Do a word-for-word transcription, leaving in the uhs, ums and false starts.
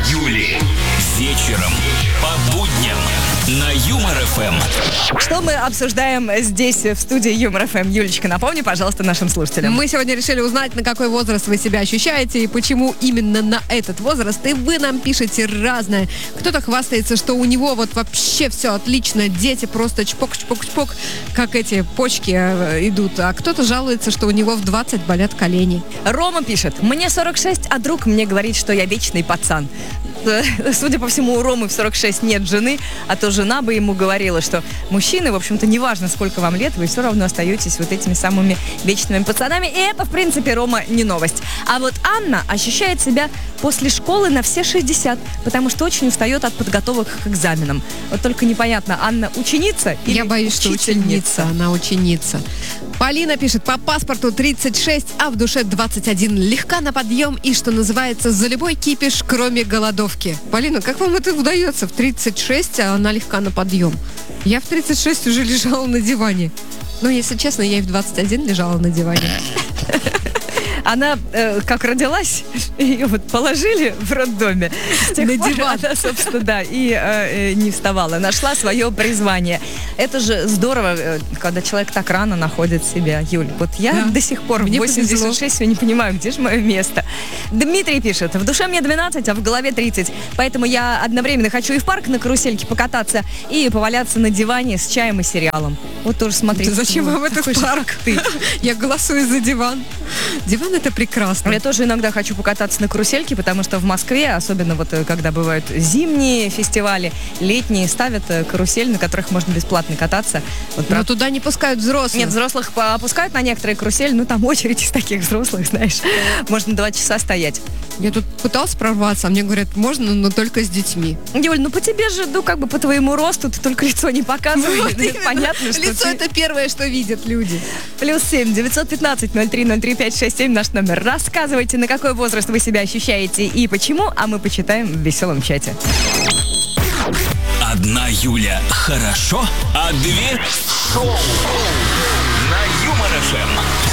Юли. Вечером по будням на Юмор ФМ. Что мы обсуждаем здесь, в студии Юмор ФМ? Юлечка, напомни, пожалуйста, нашим слушателям. Мы сегодня решили узнать, на какой возраст вы себя ощущаете и почему именно на этот возраст. И вы нам пишете разное. Кто-то хвастается, что у него вот вообще все отлично, дети просто чпок-чпок-чпок, как эти почки идут. А кто-то жалуется, что у него в двадцать болят колени. Рома пишет: мне сорок шесть, а друг мне говорит, что я вечный пацан. Судя по всему, у Ромы в сорок шесть нет жены, а то жена бы ему говорила, что мужчины, в общем-то, неважно, сколько вам лет, вы все равно остаетесь вот этими самыми вечными пацанами. И это, в принципе, Рома, не новость. А вот Анна ощущает себя после школы на все шестьдесят, потому что очень устает от подготовок к экзаменам. Вот только непонятно, Анна ученица или Я боюсь, что ученица, она ученица. Полина пишет: по паспорту тридцать шесть, а в душе двадцать один. Легка на подъем и, что называется, за любой кипиш, кроме голодовки. Полина, как вам это удается? В тридцать шесть, а она легка на подъем. Я в тридцать шесть уже лежала на диване. Ну, если честно, я и в двадцать один лежала на диване. Она, э, как родилась, ее вот положили в роддоме. С тех На пор диван. Она, собственно, да, и э, э, не вставала. Нашла свое призвание. Это же здорово, э, когда человек так рано находит себя. Юль, вот я Да. до сих пор Мне в восемьдесят шесть все не понимаю, где же мое место. Дмитрий пишет: в душе мне двенадцать, а в голове тридцать. Поэтому я одновременно хочу и в парк на карусельке покататься, и поваляться на диване с чаем и сериалом. Вот тоже смотрите. Да зачем вам это в парк? Ты. Я голосую за диван. Диван — это прекрасно. Я тоже иногда хочу покататься на карусельке, потому что в Москве, особенно вот э, когда бывают зимние фестивали, летние, ставят э, карусель, на которых можно бесплатно кататься. Вот, Но правда, туда не пускают взрослых. нет, взрослых по- опускают на некоторые карусель, ну там очередь из таких взрослых, знаешь, можно два часа стоять. Я тут пыталась прорваться, а мне говорят, можно, но только с детьми. Юль, ну по тебе же, ну как бы по твоему росту, ты только лицо не показываешь. Вот Ну, именно. понятно, что Лицо — ты- это первое, что видят люди. Плюс семь девятьсот пятнадцать ноль три ноль три пять шесть семь наш номер. Рассказывайте, на какой возраст вы себя ощущаете и почему, а мы почитаем в веселом чате. Одна Юля хорошо, а две шоу на Юмор ФМ.